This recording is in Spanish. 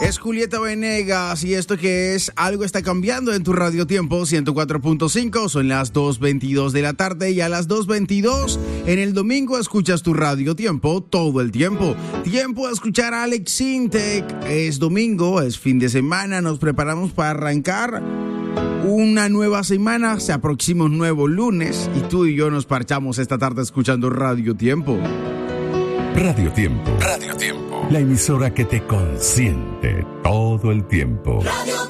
Es Julieta Venegas y esto que es Algo está cambiando en tu Radio Tiempo 104.5. Son las 2:22 de la tarde y a las 2:22 en el domingo escuchas tu Radio Tiempo todo el tiempo. Tiempo a escuchar a Alex Sintek. Es domingo, es fin de semana, nos preparamos para arrancar una nueva semana. Se aproxima un nuevo lunes y tú y yo nos parchamos esta tarde escuchando Radio Tiempo. Radio Tiempo. Radio Tiempo. La emisora que te consiente todo el tiempo. Radio